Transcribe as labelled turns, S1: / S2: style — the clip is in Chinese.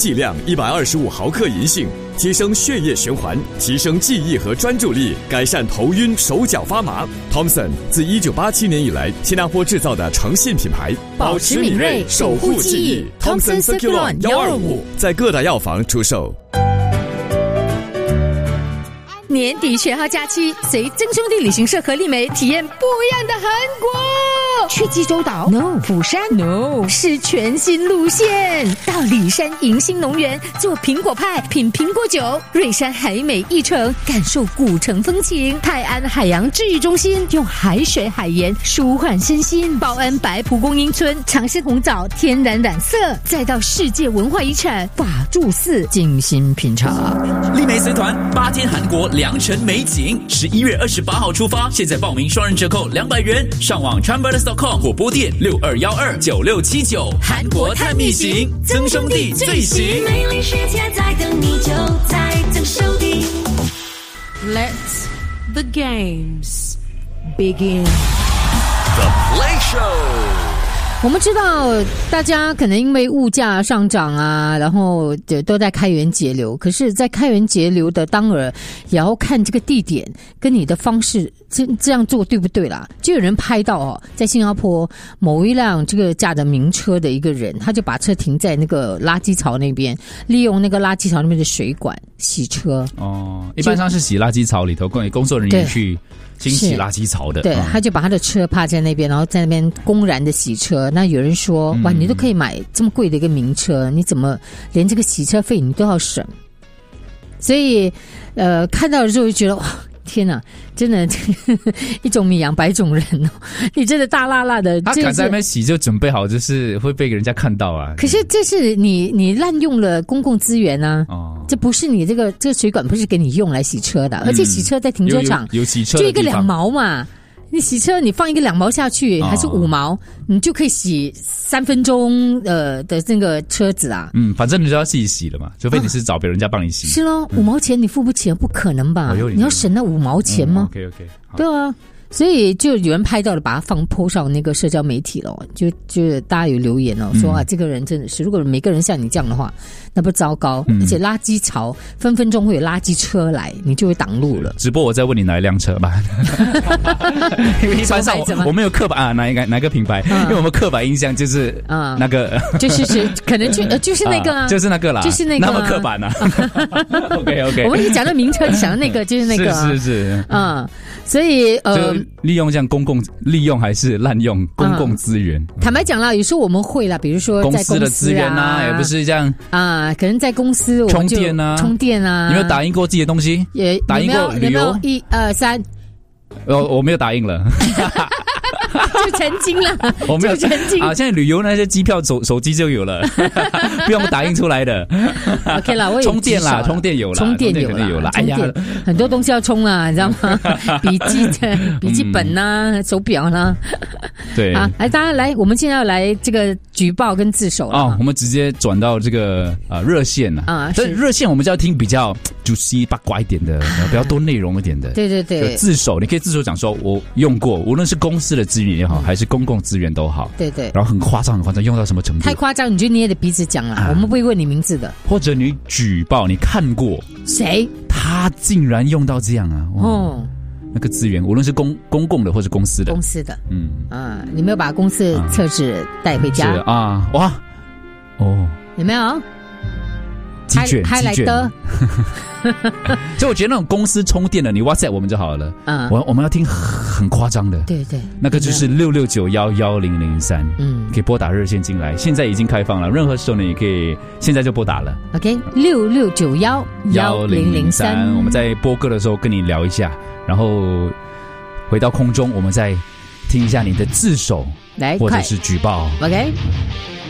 S1: 剂量125毫克银杏，提升血液循环，提升记忆和专注力，改善头晕、手脚发麻。Thomson 自1987年以来，新加坡制造的诚信品牌，
S2: 保持敏锐，守护记忆。Thomson Circulon 125
S1: 在各大药房出售。
S2: 年底学号假期，随曾兄弟旅行社和丽梅体验不一样的韩国。去济州岛 ？No。釜山 ？No。是全新路线，到里山迎新农园做苹果派，品苹果酒；瑞山海美一城感受古城风情；泰安海洋治愈中心用海水海盐舒缓身心；报恩白蒲公英村长生红枣天然染色，再到世界文化遗产法住寺静心品尝。
S3: 丽梅随团8天韩国良辰美景，11月28号出发，现在报名双人折扣200元，上网 Travellers.com 或拨电62129679。韩国探秘行，曾兄弟最行。
S4: 美丽世界在等你，就在曾兄弟。
S5: Let the games begin.
S1: The Play Show。
S2: 我们知道大家可能因为物价上涨啊，然后都在开源节流，可是在开源节流的当儿也要看这个地点跟你的方式这样做对不对啦。就有人拍到在新加坡某一辆这个驾着名车的一个人，他就把车停在那个垃圾槽那边，利用那个垃圾槽那边的水管洗车。
S6: 一般上是洗垃圾槽里头工作人员去清洗垃圾槽的。
S2: 对，他就把他的车趴在那边，然后在那边公然的洗车。那有人说，哇，你都可以买这么贵的一个名车，你怎么连这个洗车费你都要省？所以看到的时候就觉得，哇，天哪，真的一种米养百种人哦！你真的大辣辣的，
S6: 他敢在那边洗就准备好，就是会被人家看到啊。
S2: 可是这是你滥用了公共资源啊！这不是你这个水管不是给你用来洗车的，而且洗车在停车场
S6: 有洗车
S2: 就一个2毛嘛。你洗车，你放一个2毛下去，还是5毛，你就可以洗3分钟的这个车子啊。
S6: 反正你就要自己洗了嘛，除非你是找别人家帮你洗。
S2: 是咯，5毛钱你付不起，不可能吧？你要省那5毛钱吗
S6: ？OK，
S2: 对啊。所以就有人拍到了，把它po上那个社交媒体了，就大家有留言说啊，这个人真的是，如果每个人像你这样的话，那不糟糕。而且垃圾槽分分钟会有垃圾车来，你就会挡路了。
S6: 直播我再问你哪一辆车吧，因为一般上我们有刻板哪个品牌，因为我们刻板印象就是那个，
S2: 就是可能就是那个啊，
S6: 就是那个啦，
S2: 就是那个
S6: 那么刻板啊。OK，
S2: 我们一讲到名车，你想到那个就是那个，
S6: 是
S2: 所以
S6: 利用这样利用还是滥用公共资源？
S2: 坦白讲啦，有时候我们会啦，比如说在
S6: 公司的资源啊，也不是这样
S2: 啊，可能在公司
S6: 充电啊，你有没有打印过自己的东西？
S2: 也
S6: 打印过旅游
S2: ？1、2、3，
S6: 我没有打印了。
S2: 就曾经了，
S6: 我没有
S2: 曾经
S6: 啊！现在旅游那些机票手机就有了，不用打印出来的。
S2: OK 啦，我
S6: 充电啦，充电有了，
S2: 充电有了。哎呀，很多东西要充啊，你知道吗？笔记本呐，手表啦。
S6: 对啊，
S2: 来，大家来，我们现在要来这个举报跟自首了。
S6: 我们直接转到这个热线了这热线我们就要听比较juicy八卦一点的，比较多内容一点的。
S2: 对，
S6: 自首，你可以自首讲说，我用过，无论是公司的资源也好，还是公共资源都好。
S2: 对，
S6: 然后很夸张，用到什么程度？
S2: 太夸张，你就捏着鼻子讲了，我们不会问你名字的。
S6: 或者你举报，你看过
S2: 谁？
S6: 他竟然用到这样啊！那个资源，无论是公共的或是公司的，
S2: 你没有把公司厕纸带回家？
S6: 是啊，哇，
S2: 有没有？
S6: 鸡卷，
S2: 来的。
S6: 所以我觉得那种公司充电的，你 WhatsApp 我们就好了。我们要听很夸张的。
S2: 对，
S6: 那个就是66911003。可以拨打热线进来，现在已经开放了，任何时候呢也可以，现在就拨打了。
S2: OK， 66911003。
S6: 我们在播歌的时候跟你聊一下，然后回到空中，我们再听一下你的自首，
S2: 来，
S6: 或者是举报。
S2: OK。